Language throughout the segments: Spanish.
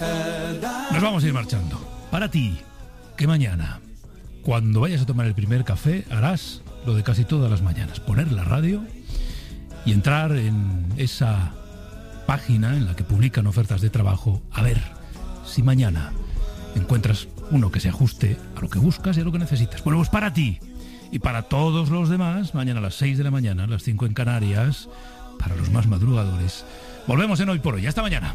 Nos vamos a ir marchando. Para ti, que mañana, cuando vayas a tomar el primer café, harás lo de casi todas las mañanas: poner la radio y entrar en esa página en la que publican ofertas de trabajo, a ver si mañana encuentras uno que se ajuste a lo que buscas y a lo que necesitas. Bueno, pues para ti y para todos los demás, mañana a las 6 de la mañana, a las 5 en Canarias, para los más madrugadores, volvemos en Hoy por Hoy. Hasta mañana.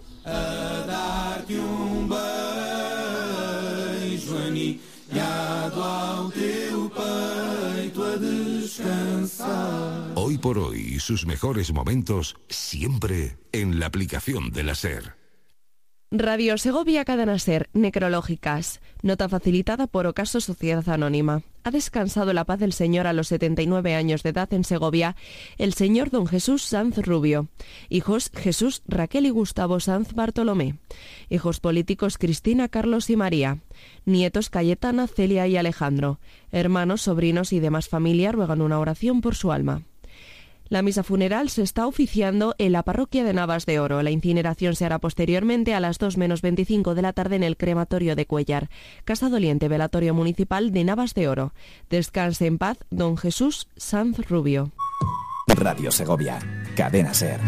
Hoy por Hoy y sus mejores momentos siempre en la aplicación de la SER. Radio Segovia Cadena SER, necrológicas. Nota facilitada por Ocaso Sociedad Anónima. Ha descansado la paz del Señor a los 79 años de edad en Segovia el señor don Jesús Sanz Rubio. Hijos: Jesús, Raquel y Gustavo Sanz Bartolomé. Hijos políticos: Cristina, Carlos y María. Nietos: Cayetana, Celia y Alejandro. Hermanos, sobrinos y demás familia ruegan una oración por su alma. La misa funeral se está oficiando en la parroquia de Navas de Oro. La incineración se hará posteriormente a las 2:25 de la tarde en el crematorio de Cuéllar. Casa Doliente, velatorio municipal de Navas de Oro. Descanse en paz, don Jesús Sanz Rubio. Radio Segovia, Cadena SER.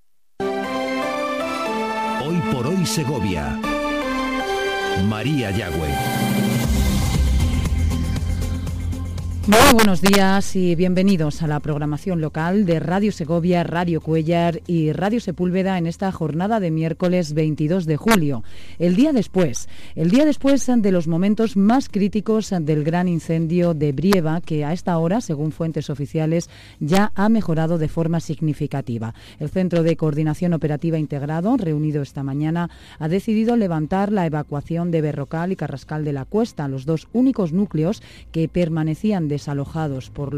Hoy por Hoy Segovia. María Yagüe. Muy buenos días y bienvenidos a la programación local de Radio Segovia, Radio Cuéllar y Radio Sepúlveda en esta jornada de miércoles 22 de julio. El día después de los momentos más críticos del gran incendio de Brieva, que a esta hora, según fuentes oficiales, ya ha mejorado de forma significativa. El Centro de Coordinación Operativa Integrado, reunido esta mañana, ha decidido levantar la evacuación de Berrocal y Carrascal de la Cuesta, los dos únicos núcleos que permanecían desalojados, por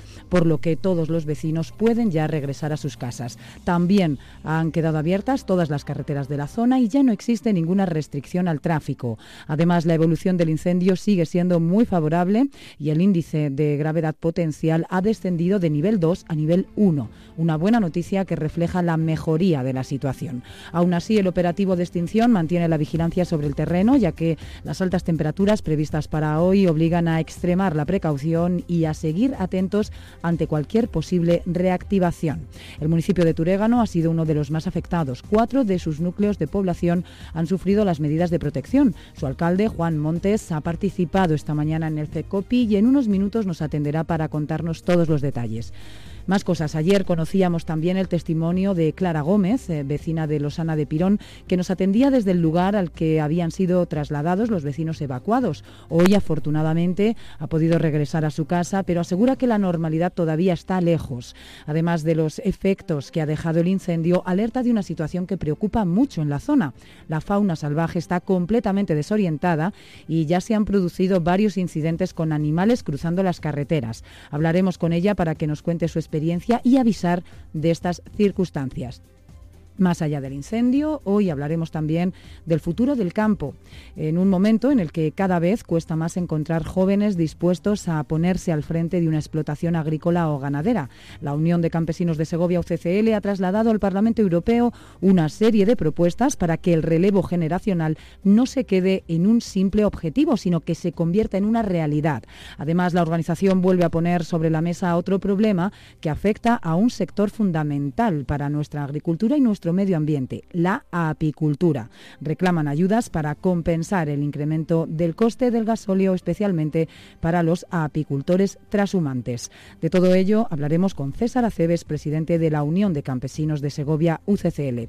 lo que todos los vecinos pueden ya regresar a sus casas. También han quedado abiertas todas las carreteras de la zona y ya no existe ninguna restricción al tráfico. Además, la evolución del incendio sigue siendo muy favorable y el índice de gravedad potencial ha descendido de nivel 2 a nivel 1. Una buena noticia que refleja la mejoría de la situación. Aún así, el operativo de extinción mantiene la vigilancia sobre el terreno, ya que las altas temperaturas previstas para hoy obligan a extremar la precaución y a seguir atentos ante cualquier posible reactivación. El municipio de Turégano ha sido uno de los más afectados. 4 de sus núcleos de población han sufrido las medidas de protección. Su alcalde, Juan Montes, ha participado esta mañana en el CECOPI y en unos minutos nos atenderá para contarnos todos los detalles. Más cosas. Ayer conocíamos también el testimonio de Clara Gómez, vecina de Losana de Pirón, que nos atendía desde el lugar al que habían sido trasladados los vecinos evacuados. Hoy, afortunadamente, ha podido regresar a su casa, pero asegura que la normalidad todavía está lejos. Además de los efectos que ha dejado el incendio, alerta de una situación que preocupa mucho en la zona. La fauna salvaje está completamente desorientada y ya se han producido varios incidentes con animales cruzando las carreteras. Hablaremos con ella para que nos cuente su experiencia y avisar de estas circunstancias. Más allá del incendio, hoy hablaremos también del futuro del campo, en un momento en el que cada vez cuesta más encontrar jóvenes dispuestos a ponerse al frente de una explotación agrícola o ganadera. La Unión de Campesinos de Segovia, UCCL, ha trasladado al Parlamento Europeo una serie de propuestas para que el relevo generacional no se quede en un simple objetivo, sino que se convierta en una realidad. Además, la organización vuelve a poner sobre la mesa otro problema que afecta a un sector fundamental para nuestra agricultura y nuestro medio ambiente, la apicultura. Reclaman ayudas para compensar el incremento del coste del gasóleo, especialmente para los apicultores trashumantes. De todo ello hablaremos con César Aceves, presidente de la Unión de Campesinos de Segovia, UCCL.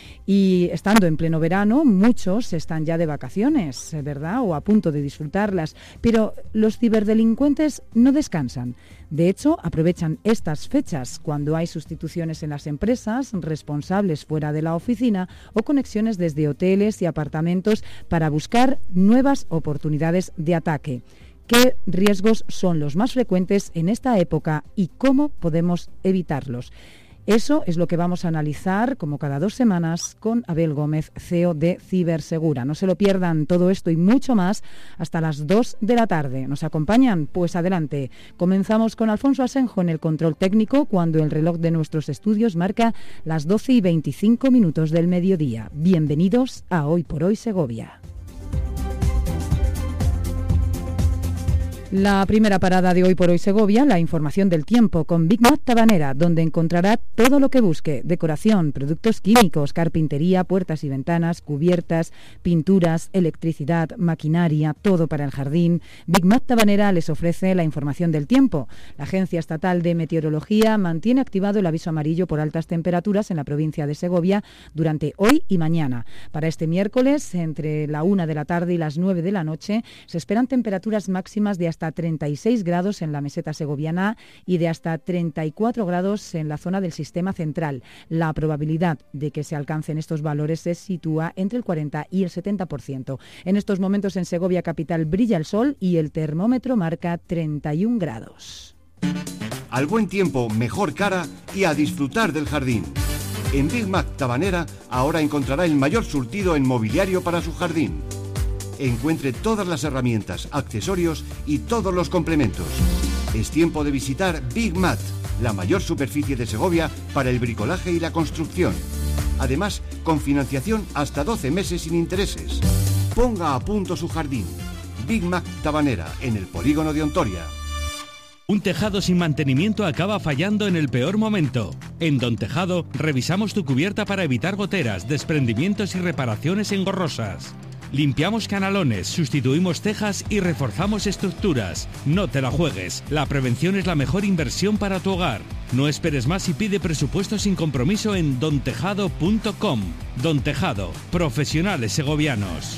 Y estando en pleno verano, muchos están ya de vacaciones, ¿verdad? O a punto de disfrutarlas. Pero los ciberdelincuentes no descansan. De hecho, aprovechan estas fechas cuando hay sustituciones en las empresas, responsables fuera de la oficina o conexiones desde hoteles y apartamentos para buscar nuevas oportunidades de ataque. ¿Qué riesgos son los más frecuentes en esta época y cómo podemos evitarlos? Eso es lo que vamos a analizar, como cada 2 semanas, con Abel Gómez, CEO de Cibersegura. No se lo pierdan, todo esto y mucho más hasta las 2 de la tarde. ¿Nos acompañan? Pues adelante. Comenzamos con Alfonso Asenjo en el control técnico cuando el reloj de nuestros estudios marca las 12:25 del mediodía. Bienvenidos a Hoy por Hoy Segovia. La primera parada de Hoy por Hoy Segovia, la información del tiempo con Big Mat Tabanera, donde encontrará todo lo que busque: decoración, productos químicos, carpintería, puertas y ventanas, cubiertas, pinturas, electricidad, maquinaria, todo para el jardín. Big Mat Tabanera les ofrece la información del tiempo. La Agencia Estatal de Meteorología mantiene activado el aviso amarillo por altas temperaturas en la provincia de Segovia durante hoy y mañana. Para este miércoles, entre la 1 de la tarde y las 9 de la noche, se esperan temperaturas máximas de hasta 36 grados en la meseta segoviana y de hasta 34 grados en la zona del sistema central. La probabilidad de que se alcancen estos valores se sitúa entre el 40 y el 70%. En estos momentos en Segovia capital brilla el sol y el termómetro marca 31 grados. Al buen tiempo, mejor cara y a disfrutar del jardín. En Big Mac Tabanera ahora encontrará el mayor surtido en mobiliario para su jardín. Encuentre todas las herramientas, accesorios y todos los complementos. Es tiempo de visitar Big Mat, la mayor superficie de Segovia para el bricolaje y la construcción. Además, con financiación hasta 12 meses sin intereses. Ponga a punto su jardín. Big Mac Tabanera, en el polígono de Ontoria. Un tejado sin mantenimiento acaba fallando en el peor momento. En Don Tejado revisamos tu cubierta para evitar goteras, desprendimientos y reparaciones engorrosas. Limpiamos canalones, sustituimos tejas y reforzamos estructuras. No te la juegues, la prevención es la mejor inversión para tu hogar. No esperes más y pide presupuesto sin compromiso en dontejado.com. Don Tejado, profesionales segovianos.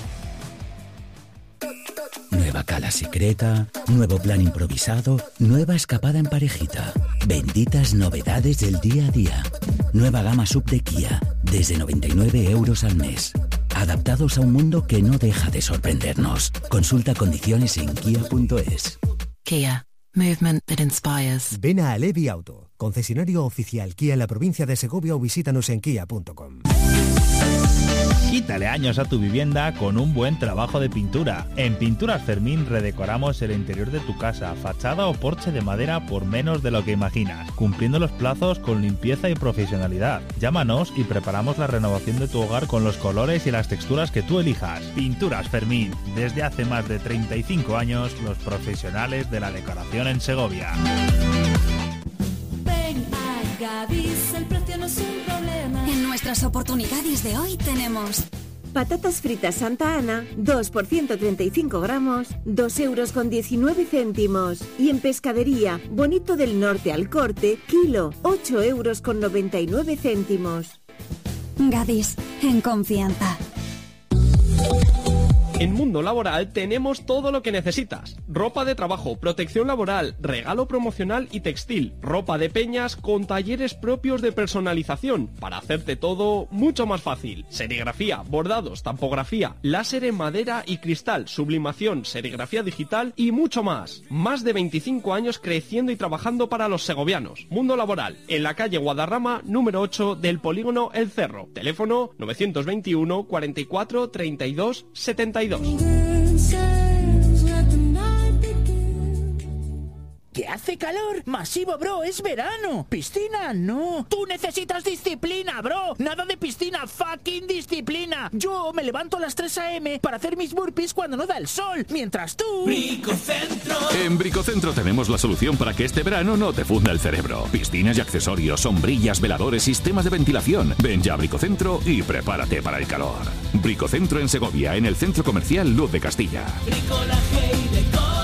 Nueva cala secreta, nuevo plan improvisado, nueva escapada en parejita. Benditas novedades del día a día. Nueva gama sub de Kia, desde 99 euros al mes. Adaptados a un mundo que no deja de sorprendernos. Consulta condiciones en kia.es. Kia. Movement that inspires. Ven a Alevi Auto, concesionario oficial Kia en la provincia de Segovia, o visítanos en kia.com. Quítale años a tu vivienda con un buen trabajo de pintura. En Pinturas Fermín redecoramos el interior de tu casa, fachada o porche de madera por menos de lo que imaginas, cumpliendo los plazos con limpieza y profesionalidad. Llámanos y preparamos la renovación de tu hogar con los colores y las texturas que tú elijas. Pinturas Fermín, desde hace más de 35 años, los profesionales de la decoración en Segovia. Ven a Gadis, el precio no es un problema. En nuestras oportunidades de hoy tenemos patatas fritas Santa Ana, 2 por 135 gramos, 2,19 €. Y en pescadería, Bonito del Norte al corte, kilo, 8,99 €. Gadis, en confianza. En Mundo Laboral tenemos todo lo que necesitas. Ropa de trabajo, protección laboral, regalo promocional y textil. Ropa de peñas con talleres propios de personalización para hacerte todo mucho más fácil. Serigrafía, bordados, tampografía, láser en madera y cristal, sublimación, serigrafía digital y mucho más. Más de 25 años creciendo y trabajando para los segovianos. Mundo Laboral, en la calle Guadarrama, número 8 del polígono El Cerro. Teléfono 921 44 32 72. ¿Que hace calor? Masivo, bro, es verano. Piscina, no. Tú necesitas disciplina, bro. Nada de piscina, fucking disciplina. Yo me levanto a las 3 a.m. para hacer mis burpees cuando no da el sol, mientras tú... Bricocentro. En Bricocentro tenemos la solución para que este verano no te funda el cerebro. Piscinas y accesorios, sombrillas, veladores, sistemas de ventilación. Ven ya a Bricocentro y prepárate para el calor. Bricocentro en Segovia, en el Centro Comercial Luz de Castilla. Bricolaje y decoración.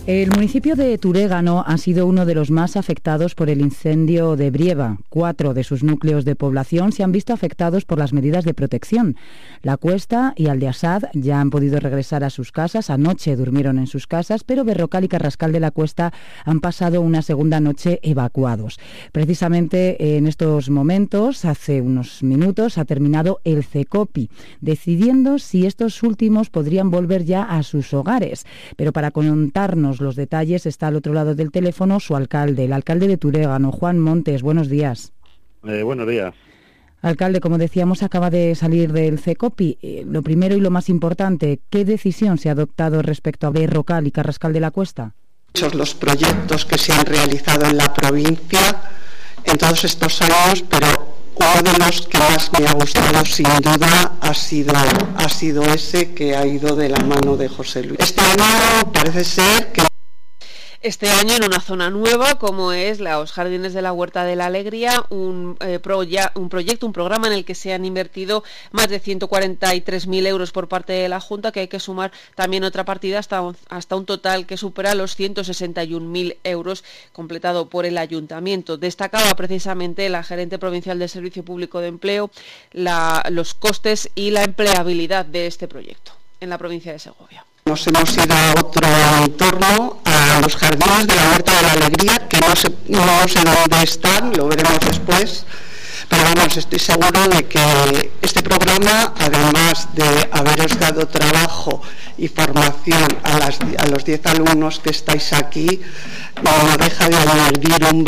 El municipio de Turégano ha sido uno de los más afectados por el incendio de Brieva. 4 de sus núcleos de población se han visto afectados por las medidas de protección. La Cuesta y Aldeasad ya han podido regresar a sus casas. Anoche durmieron en sus casas, pero Berrocal y Carrascal de la Cuesta han pasado una segunda noche evacuados. Precisamente en estos momentos, hace unos minutos, ha terminado el CECOPI, decidiendo si estos últimos podrían volver ya a sus hogares. Pero para contarnos los detalles está al otro lado del teléfono su alcalde, el alcalde de Turégano, Juan Montes. Buenos días. Buenos días. Alcalde, como decíamos, acaba de salir del CECOPI. Lo primero y lo más importante, ¿qué decisión se ha adoptado respecto a Berrocal y Carrascal de la Cuesta? Muchos los proyectos que se han realizado en la provincia en todos estos años, pero uno de los que más me ha gustado sin duda ha sido ese que ha ido de la mano de José Luis. Este año parece ser que este año en una zona nueva como es los Jardines de la Huerta de la Alegría, un programa en el que se han invertido más de 143.000 euros por parte de la Junta, que hay que sumar también otra partida hasta un total que supera los 161.000 euros, completado por el Ayuntamiento. Destacaba precisamente la gerente provincial del Servicio Público de Empleo los costes y la empleabilidad de este proyecto en la provincia de Segovia. Nos hemos ido a otro entorno, a los Jardines de la Huerta de la Alegría, que no sé dónde están, lo veremos después, pero vamos, estoy seguro de que este programa, además de haberos dado trabajo y formación a los 10 alumnos que estáis aquí, no deja de añadir un